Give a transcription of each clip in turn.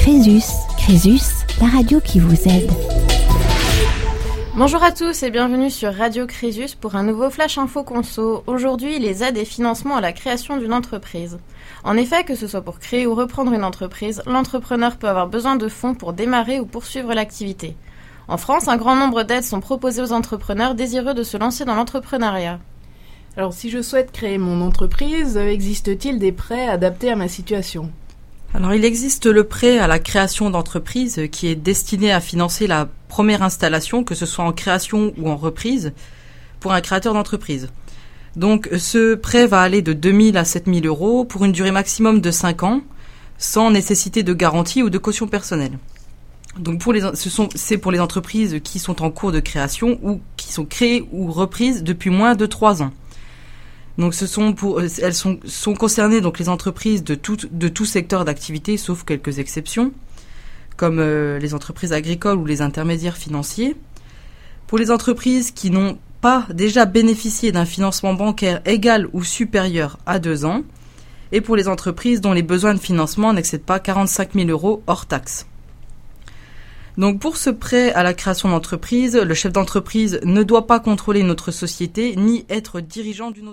Crésus, la radio qui vous aide. Bonjour à tous et bienvenue sur Radio Crésus pour un nouveau Flash Info Conso. Aujourd'hui, les aides et financements à la création d'une entreprise. En effet, que ce soit pour créer ou reprendre une entreprise, l'entrepreneur peut avoir besoin de fonds pour démarrer ou poursuivre l'activité. En France, un grand nombre d'aides sont proposées aux entrepreneurs désireux de se lancer dans l'entrepreneuriat. Alors, si je souhaite créer mon entreprise, existe-t-il des prêts adaptés à ma situation ? Alors, il existe le prêt à la création d'entreprise qui est destiné à financer la première installation, que ce soit en création ou en reprise, pour un créateur d'entreprise. Donc, ce prêt va aller de 2 000 à 7 000 euros pour une durée maximum de 5 ans, sans nécessité de garantie ou de caution personnelle. Donc, c'est pour les entreprises qui sont en cours de création ou qui sont créées ou reprises depuis moins de 3 ans. Donc, elles sont concernées donc les entreprises de tout secteur d'activité, sauf quelques exceptions, comme les entreprises agricoles ou les intermédiaires financiers. Pour les entreprises qui n'ont pas déjà bénéficié d'un financement bancaire égal ou supérieur à 2 ans, et pour les entreprises dont les besoins de financement n'excèdent pas 45 000 euros hors taxes. Donc pour ce prêt à la création d'entreprise, le chef d'entreprise ne doit pas contrôler notre société ni être dirigeant d'une autre.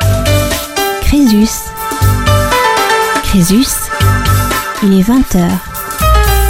Crésus, il est 20h.